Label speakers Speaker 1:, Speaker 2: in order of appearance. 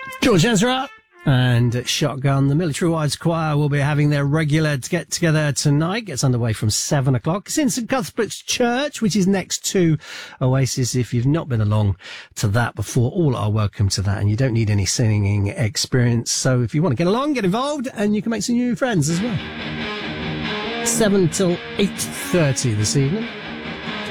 Speaker 1: George Ezra and Shotgun. The Military Wives Choir will be having their regular get-together tonight. Gets underway from 7 o'clock. It's in St Cuthbert's Church, which is next to Oasis. If you've not been along to that before, all are welcome to that, and you don't need any singing experience. So if you want to get along, get involved, and you can make some new friends as well. 7 till 8:30 this evening.